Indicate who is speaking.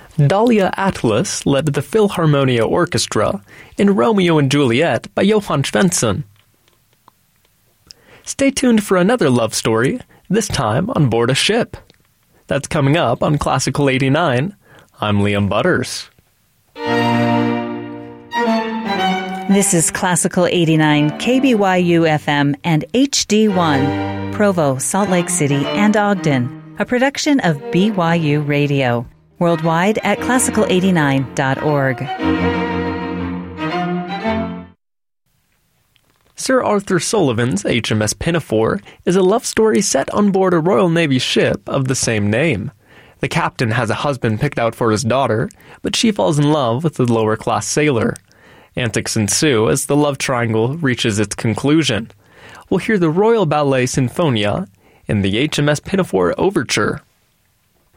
Speaker 1: Dahlia Atlas led the Philharmonia Orchestra in Romeo and Juliet by Johann Svensson. Stay tuned for another love story, this time on board a ship. That's coming up on Classical 89. I'm Liam Butters.
Speaker 2: This is Classical 89, KBYU FM and HD1, Provo, Salt Lake City, and Ogden, a production of BYU Radio. Worldwide at classical89.org.
Speaker 1: Sir Arthur Sullivan's HMS Pinafore is a love story set on board a Royal Navy ship of the same name. The captain has a husband picked out for his daughter, but she falls in love with the lower-class sailor. Antics ensue as the love triangle reaches its conclusion. We'll hear the Royal Ballet Sinfonia in the HMS Pinafore Overture.